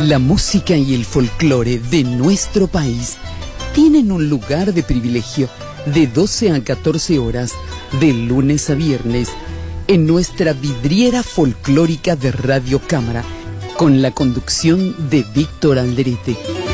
La música y el folclore de nuestro país tienen un lugar de privilegio de 12 a 14 horas, de lunes a viernes, en nuestra vidriera folclórica de Radio Cámara, con la conducción de Víctor Alderete.